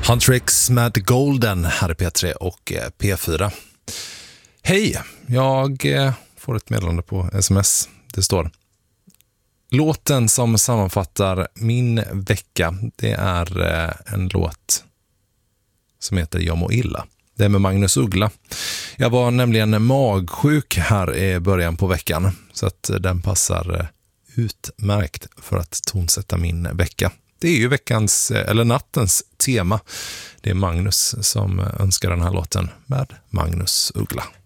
Huntrix med Golden här i P3 och P4. Hej, jag får ett meddelande på sms. Det står: låten som sammanfattar min vecka, det är en låt som heter Jag må illa. Det är med Magnus Uggla. Jag var nämligen magsjuk här i början på veckan, så att den passar utmärkt för att tonsätta min vecka. Det är ju veckans, eller nattens tema. Det är Magnus som önskar den här låten med Magnus Uggla.